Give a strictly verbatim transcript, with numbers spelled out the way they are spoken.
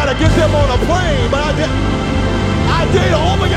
to get them on a plane, but I did. I did over your